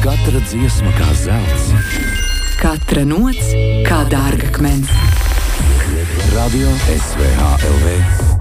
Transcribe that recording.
Katra dziesma kā zelts. Katra nots kā dārgakmens. Radio SVH LV